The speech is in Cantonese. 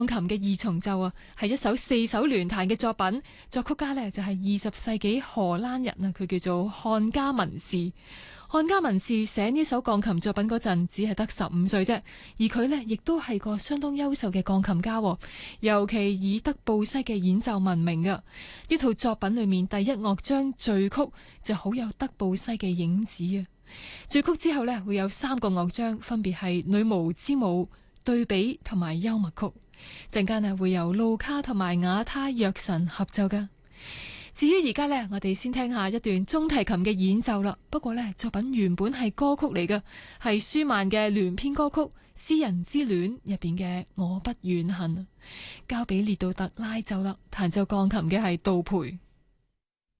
鋼琴嘅二重奏啊，係一首4手聯彈嘅作品，作曲家呢就係20世紀荷蘭人啊，佢叫做漢加文士。漢加文士寫呢首鋼琴作品嗰陣，只係得15歲啫，而佢呢亦都係個相當優秀嘅鋼琴家，尤其以德布西嘅演奏聞名噶。呢套作品裏面第一樂章序曲就好有德布西嘅影子啊。序曲之後呢，會有3個樂章，分別係女巫之舞、對比同埋幽默曲。陣間啊，會由路卡同埋瓦他約神合奏噶。至於而家呢，我哋先聽下一段中提琴嘅演奏啦。不過呢，作品原本係歌曲嚟噶，係舒曼嘅聯編歌曲《詩人之戀》入邊嘅《我不遠恨》。交俾列杜特拉奏啦，彈奏鋼琴嘅係杜培。